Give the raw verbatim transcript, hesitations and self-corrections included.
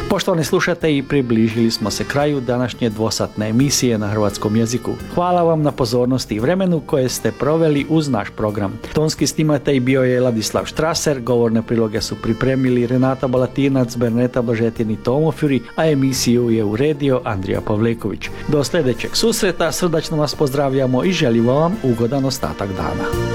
Poštovani slušatelji, približili smo se kraju današnje dvosatne emisije na hrvatskom jeziku. Hvala vam na pozornosti i vremenu koje ste proveli uz naš program. Tonski snimatelj bio je Ladislav Štraser, govorne priloge su pripremili Renata Balatinac, Berneta Blažetin i Tomo Fjuri, a emisiju je uredio Andrija Pavleković. Do sljedećeg susreta srdačno vas pozdravljamo i želimo vam ugodan ostatak dana.